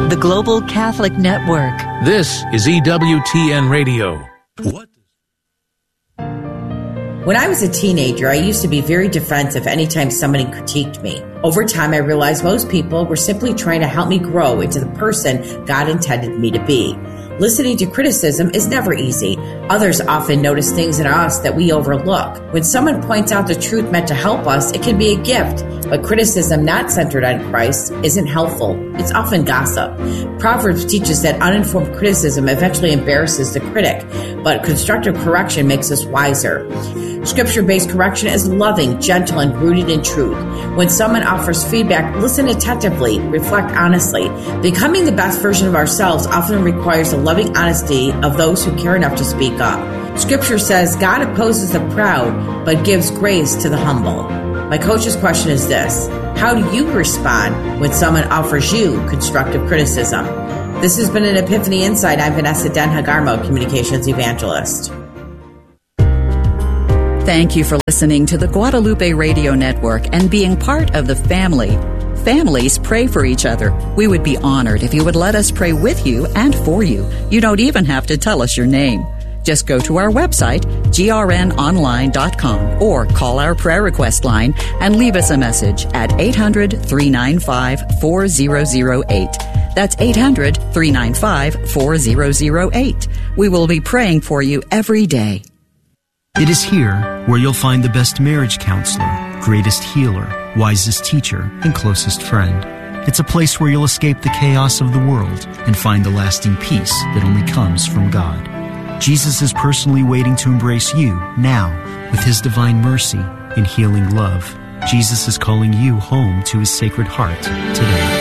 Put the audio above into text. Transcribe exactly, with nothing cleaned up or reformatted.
the Global Catholic Network. This is E W T N Radio. What? When I was a teenager, I used to be very defensive anytime somebody critiqued me. Over time, I realized most people were simply trying to help me grow into the person God intended me to be. Listening to criticism is never easy. Others often notice things in us that we overlook. When someone points out the truth meant to help us, it can be a gift. But criticism not centered on Christ isn't helpful. It's often gossip. Proverbs teaches that uninformed criticism eventually embarrasses the critic, but constructive correction makes us wiser. Scripture-based correction is loving, gentle, and rooted in truth. When someone offers feedback, listen attentively, reflect honestly. Becoming the best version of ourselves often requires the loving honesty of those who care enough to speak up. Scripture says God opposes the proud, but gives grace to the humble. My coach's question is this: how do you respond when someone offers you constructive criticism? This has been an Epiphany Insight. I'm Vanessa Den Hagarmo, Communications Evangelist. Thank you for listening to the Guadalupe Radio Network and being part of the family. Families pray for each other. We would be honored if you would let us pray with you and for you. You don't even have to tell us your name. Just go to our website, G R N online dot com, or call our prayer request line and leave us a message at eight hundred, three nine five, four zero zero eight. That's eight hundred, three nine five, four zero zero eight. We will be praying for you every day. It is here where you'll find the best marriage counselor, greatest healer, wisest teacher, and closest friend. It's a place where you'll escape the chaos of the world and find the lasting peace that only comes from God. Jesus is personally waiting to embrace you now with His divine mercy and healing love. Jesus is calling you home to His Sacred Heart today.